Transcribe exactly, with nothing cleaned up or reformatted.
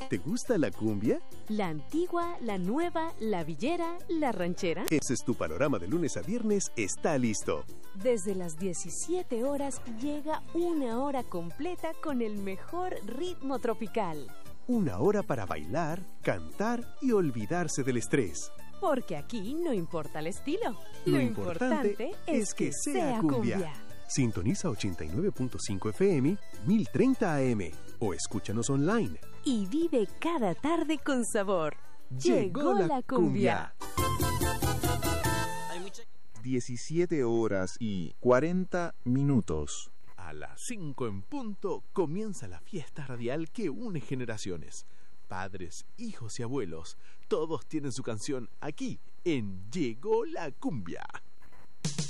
¿Te gusta la cumbia? La antigua, la nueva, la villera, la ranchera. Ese es tu panorama de lunes a viernes, está listo. Desde las diecisiete horas llega una hora completa con el mejor ritmo tropical. Una hora para bailar, cantar y olvidarse del estrés. Porque aquí no importa el estilo. Lo, Lo importante, importante es que, que sea cumbia. cumbia. Sintoniza ochenta y nueve punto cinco F M, mil treinta A M o escúchanos online. Y vive cada tarde con sabor. Llegó, Llegó la cumbia. diecisiete horas y cuarenta minutos. A las cinco en punto comienza la fiesta radial que une generaciones. Padres, hijos y abuelos, todos tienen su canción aquí en Llegó la cumbia.